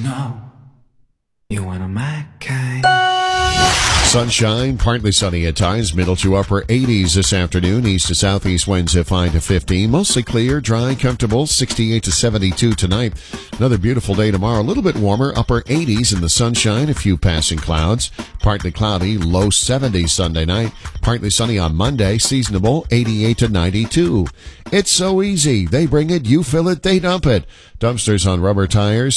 know you one of my kind. Sunshine, partly sunny at times, middle to upper 80s this afternoon. East to southeast winds at 5 to 15. Mostly clear, dry, comfortable, 68 to 72 tonight. Another beautiful day tomorrow. A little bit warmer, upper 80s in the sunshine, a few passing clouds. Partly cloudy, low 70s Sunday night. Partly sunny on Monday, seasonable, 88 to 92. It's so easy. They bring it, you fill it, they dump it. Dumpsters on rubber tires,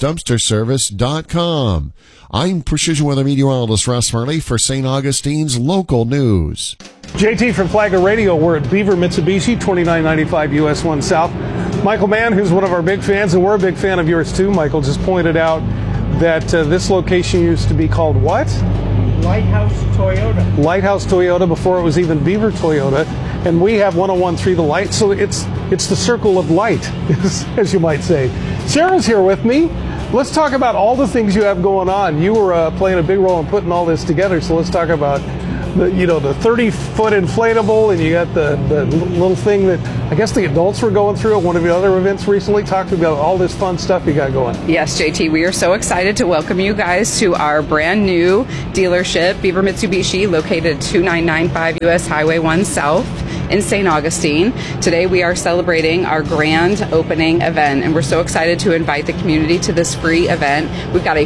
TallysDumpsterService.com. I'm Precision Weather Meteorologist Russ Murley for St. Augustine's local news. JT from Flagler Radio. We're at Beaver Mitsubishi, 2995 US 1 South. Michael Mann, who's one of our big fans, and we're a big fan of yours too, Michael, just pointed out that this location used to be called what? Lighthouse Toyota. Lighthouse Toyota before it was even Beaver Toyota. And we have 101.3 The Light, so it's the circle of light, as you might say. Sarah's here with me. Let's talk about all the things you have going on. You were playing a big role in putting all this together, so let's talk about the 30-foot inflatable, and you got the little thing that I guess the adults were going through at one of the other events recently. Talk to me about all this fun stuff you got going. Yes, JT, we are so excited to welcome you guys to our brand new dealership, Beaver Mitsubishi, located 2995 US Highway 1 South in St. Augustine. Today we are celebrating our grand opening event, and we're so excited to invite the community to this free event. We've got a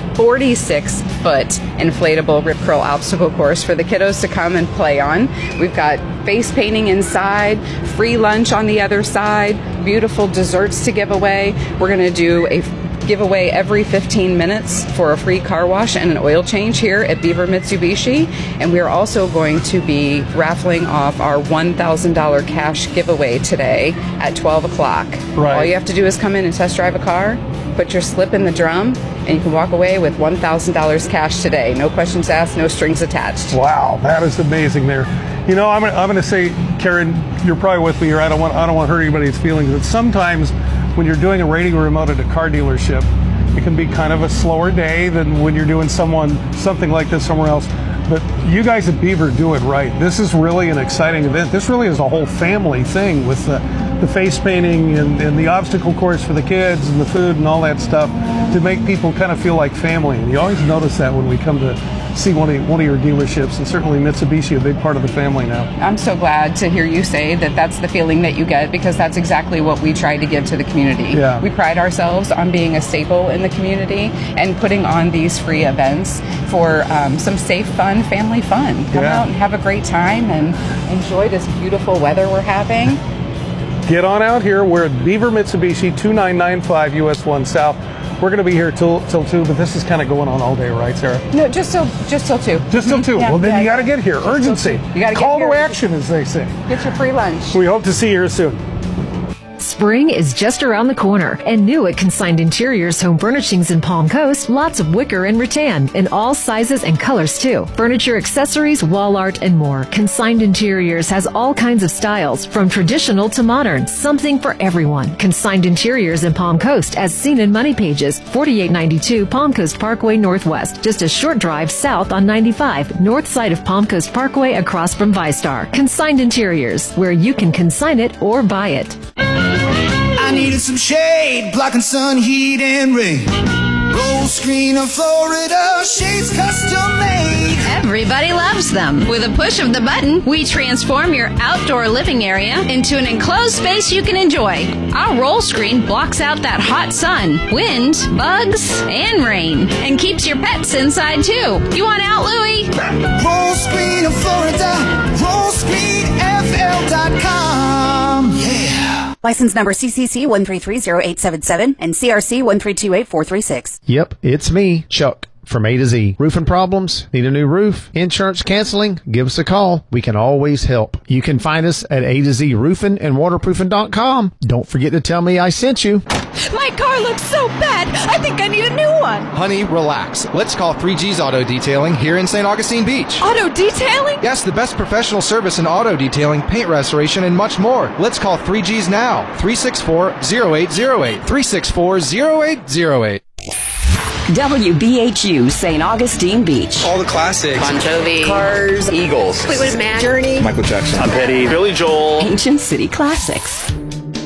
46-foot inflatable rip curl obstacle course for the kiddos to come and play on. We've got face painting inside, free lunch on the other side, beautiful desserts to give away. We're going to do a giveaway every 15 minutes for a free car wash and an oil change here at Beaver Mitsubishi. And we are also going to be raffling off our $1,000 cash giveaway today at 12 o'clock. Right. All you have to do is come in and test drive a car, put your slip in the drum, and you can walk away with $1,000 cash today. No questions asked, no strings attached. Wow, that is amazing there. You know, I'm going to say, Karen, you're probably with me here. I don't want to hurt anybody's feelings, but sometimes when you're doing a radio remote at a car dealership, it can be kind of a slower day than when you're doing something like this somewhere else. But you guys at Beaver do it right. This is really an exciting event. This really is a whole family thing with the face painting and the obstacle course for the kids and the food and all that stuff to make people kind of feel like family. And you always notice that when we come to see one of your dealerships, and certainly Mitsubishi, a big part of the family now. I'm so glad to hear you say that that's the feeling that you get, because that's exactly what we try to give to the community. Yeah. We pride ourselves on being a staple in the community and putting on these free events for some safe, fun, family fun. Come out and have a great time and enjoy this beautiful weather we're having. Get on out here. We're at Beaver Mitsubishi, 2995 US 1 South. We're going to be here till 2, but this is kind of going on all day, right, Sarah? No, just till 2. Just till 2. Yeah, well, then you got to get here. Urgency. You got to call to action, as they say. Get your free lunch. We hope to see you here soon. Spring is just around the corner, and new at Consigned Interiors Home Furnishings in Palm Coast, lots of wicker and rattan in all sizes and colors too. Furniture, accessories, wall art, and more. Consigned Interiors has all kinds of styles, from traditional to modern, something for everyone. Consigned Interiors in Palm Coast, as seen in Money Pages, 4892 Palm Coast Parkway Northwest, just a short drive south on 95, north side of Palm Coast Parkway across from ViStar. Consigned Interiors, where you can consign it or buy it. I needed some shade, blocking sun, heat, and rain. Roll screen of Florida, shades custom made. Everybody loves them. With a push of the button, we transform your outdoor living area into an enclosed space you can enjoy. Our roll screen blocks out that hot sun, wind, bugs, and rain, and keeps your pets inside too. You want out, Louie? Roll screen of Florida, rollscreenfl.com. Yeah. License number CCC 1330877 and CRC 1328436. Yep, it's me, Chuck, from A to Z. Roofing problems? Need a new roof? Insurance canceling? Give us a call. We can always help. You can find us at A to Z Roofing and Waterproofing.com. Don't forget to tell me I sent you. My car looks so bad. I think I need a new one. Honey, relax. Let's call 3G's Auto Detailing here in St. Augustine Beach. Auto detailing? Yes, the best professional service in auto detailing, paint restoration, and much more. Let's call 3G's now. 364-0808. 364-0808. WBHU St. Augustine Beach. All the classics. Bon Jovi. Cars. Eagles. Fleetwood Mac. Journey. Michael Jackson. Tom Petty. Billy Joel. Ancient City Classics.